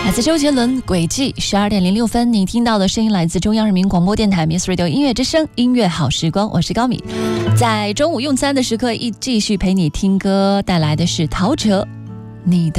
来自周杰伦《轨迹》12点06分，你听到的声音来自中央人民广播电台 Miss Radio 音乐之声，音乐好时光，我是高敏。在中午用餐的时刻，继续陪你听歌，带来的是陶喆，你的